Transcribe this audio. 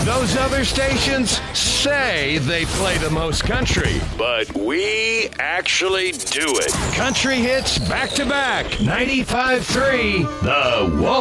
Those other stations say they play the most country, but we actually do it. Country hits back to back. 95.3 The Wolf.